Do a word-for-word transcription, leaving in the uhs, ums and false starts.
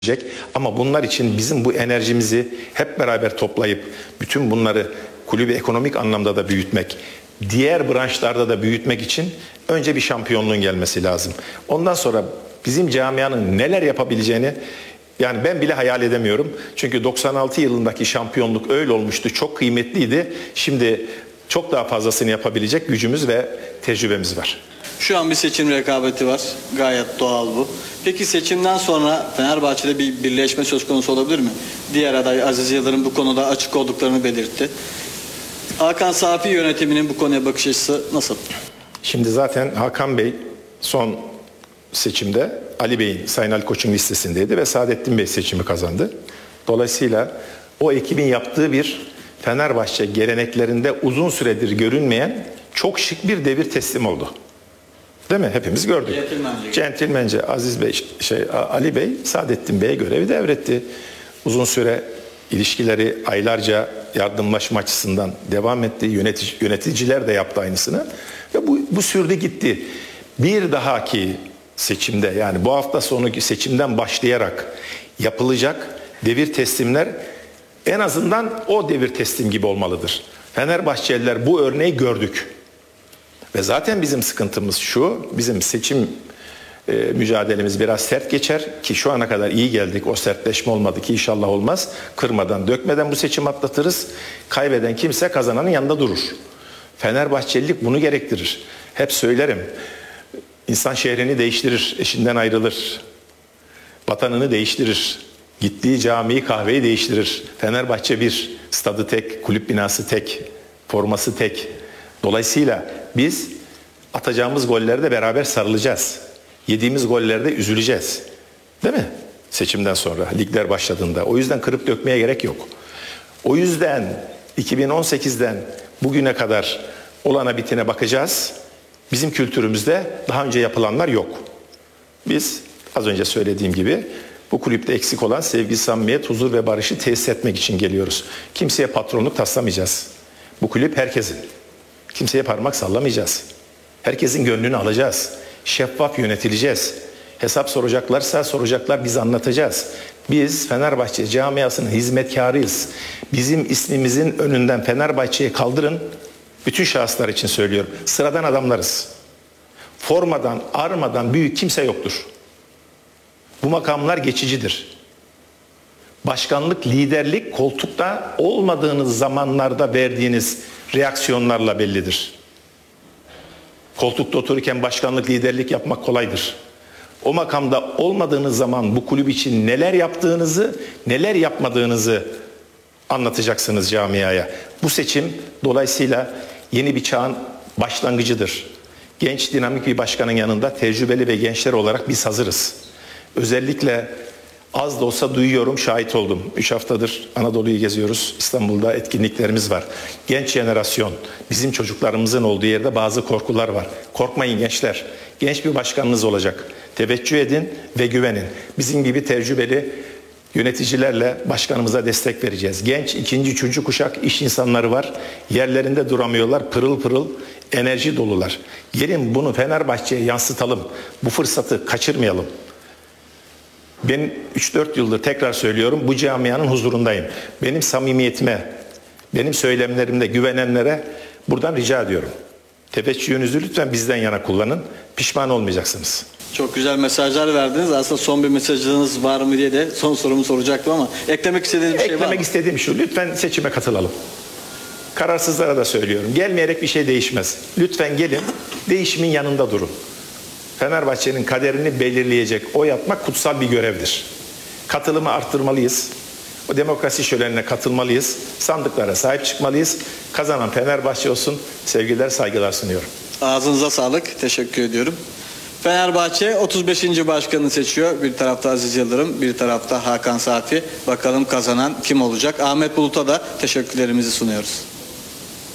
Ama bunlar için bizim bu enerjimizi hep beraber toplayıp bütün bunları kulübü ekonomik anlamda da büyütmek, diğer branşlarda da büyütmek için önce bir şampiyonluğun gelmesi lazım. Ondan sonra bizim camianın neler yapabileceğini yani ben bile hayal edemiyorum. Çünkü doksan altı yılındaki şampiyonluk öyle olmuştu, çok kıymetliydi. Şimdi çok daha fazlasını yapabilecek gücümüz ve tecrübemiz var. Şu an bir seçim rekabeti var. Gayet doğal bu. Peki seçimden sonra Fenerbahçe'de bir birleşme söz konusu olabilir mi? Diğer aday Aziz Yıldırım bu konuda açık olduklarını belirtti. Hakan Safi yönetiminin bu konuya bakış açısı nasıl? Şimdi zaten Hakan Bey son seçimde Ali Bey'in, Sayın Ali Koç'un listesindeydi ve Saadettin Bey seçimi kazandı. Dolayısıyla o ekibin yaptığı bir Fenerbahçe geleneklerinde uzun süredir görünmeyen çok şık bir devir teslim oldu. Değil mi? Hepimiz gördük. Centilmence. Centilmence Aziz Bey, şey Ali Bey, Saadettin Bey'e görevi devretti. Uzun süre ilişkileri aylarca yardımlaşma açısından devam etti. Yönetici, yöneticiler de yaptı aynısını. Ve bu, bu sürdü gitti. Bir dahaki seçimde yani bu hafta sonraki seçimden başlayarak yapılacak devir teslimler en azından o devir teslim gibi olmalıdır. Fenerbahçeliler bu örneği gördük. Ve zaten bizim sıkıntımız şu, bizim seçim e, mücadelemiz biraz sert geçer ki şu ana kadar iyi geldik, o sertleşme olmadı ki inşallah olmaz. Kırmadan, dökmeden bu seçim atlatırız. Kaybeden kimse kazananın yanında durur. Fenerbahçelilik bunu gerektirir. Hep söylerim, insan şehrini değiştirir, eşinden ayrılır, vatanını değiştirir, gittiği camiyi, kahveyi değiştirir. Fenerbahçe bir, stadı tek, kulüp binası tek, forması tek. Dolayısıyla biz atacağımız gollerde beraber sarılacağız. Yediğimiz gollerde üzüleceğiz. Değil mi? Seçimden sonra, ligler başladığında. O yüzden kırıp dökmeye gerek yok. O yüzden iki bin on sekizden bugüne kadar olana bitene bakacağız. Bizim kültürümüzde daha önce yapılanlar yok. Biz az önce söylediğim gibi bu kulüpte eksik olan sevgi, samimiyet, huzur ve barışı tesis etmek için geliyoruz. Kimseye patronluk taslamayacağız. Bu kulüp herkesin. Kimseye parmak sallamayacağız. Herkesin gönlünü alacağız. Şeffaf yönetileceğiz. Hesap soracaklarsa soracaklar, biz anlatacağız. Biz Fenerbahçe camiasının hizmetkarıyız. Bizim ismimizin önünden Fenerbahçe'yi kaldırın. Bütün şahıslar için söylüyorum. Sıradan adamlarız. Formadan, armadan büyük kimse yoktur. Bu makamlar geçicidir. Başkanlık, liderlik koltukta olmadığınız zamanlarda verdiğiniz reaksiyonlarla bellidir. Koltukta otururken başkanlık, liderlik yapmak kolaydır. O makamda olmadığınız zaman bu kulüp için neler yaptığınızı, neler yapmadığınızı anlatacaksınız camiaya. Bu seçim dolayısıyla yeni bir çağın başlangıcıdır. Genç, dinamik bir başkanın yanında tecrübeli ve gençler olarak biz hazırız. Özellikle az da olsa duyuyorum, şahit oldum. Üç haftadır Anadolu'yu geziyoruz. İstanbul'da etkinliklerimiz var. Genç jenerasyon, bizim çocuklarımızın olduğu yerde bazı korkular var. Korkmayın gençler. Genç bir başkanınız olacak. Teveccüh edin ve güvenin. Bizim gibi tecrübeli yöneticilerle başkanımıza destek vereceğiz. Genç, ikinci, üçüncü kuşak iş insanları var. Yerlerinde duramıyorlar. Pırıl pırıl, enerji dolular. Gelin bunu Fenerbahçe'ye yansıtalım. Bu fırsatı kaçırmayalım. Ben üç dört yıldır tekrar söylüyorum, bu camianın huzurundayım. Benim samimiyetime, benim söylemlerimde güvenenlere buradan rica ediyorum. Teveccühünüzü lütfen bizden yana kullanın. Pişman olmayacaksınız. Çok güzel mesajlar verdiniz. Aslında son bir mesajınız var mı diye de son sorumu soracaktım ama eklemek istediğiniz bir şey var mı? Eklemek istediğim şu, lütfen seçime katılalım. Kararsızlara da söylüyorum. Gelmeyerek bir şey değişmez. Lütfen gelin, değişimin yanında durun. Fenerbahçe'nin kaderini belirleyecek oy atmak kutsal bir görevdir. Katılımı arttırmalıyız. O demokrasi şölenine katılmalıyız. Sandıklara sahip çıkmalıyız. Kazanan Fenerbahçe olsun. Sevgiler, saygılar sunuyorum. Ağzınıza sağlık. Teşekkür ediyorum. Fenerbahçe otuz beşinci başkanını seçiyor. Bir tarafta Aziz Yıldırım, bir tarafta Hakan Safi. Bakalım kazanan kim olacak? Ahmet Bulut'a da teşekkürlerimizi sunuyoruz.